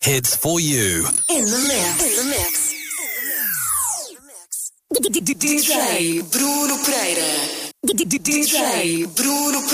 hits for you. In the mix. DJ Bruno Pereira. DJ Bruno